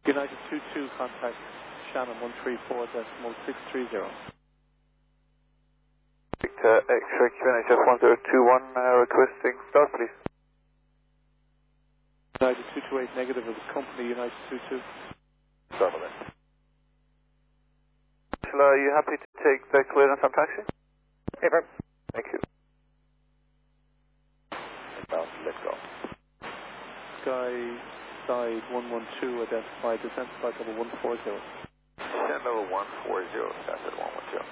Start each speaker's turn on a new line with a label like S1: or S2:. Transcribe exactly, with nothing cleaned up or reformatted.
S1: United two two, contact Shannon one three four decimal six three zero.
S2: Victor X-ray Q N H F one zero two one, uh, requesting start please.
S1: United two two eight negative of the company, United two two.
S2: Start then. Are you happy to take the clearance on taxi?
S3: Paper.
S2: Thank you. Now, let's go.
S1: Sky side one one two, identified descent flight level one four zero.
S2: Descent level one four zero, started one one two.